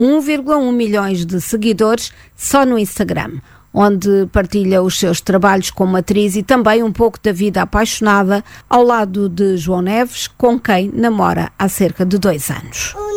1,1 milhões de seguidores só no Instagram, onde partilha os seus trabalhos como atriz e também um pouco da vida apaixonada ao lado de João Neves, com quem namora há cerca de 2 anos.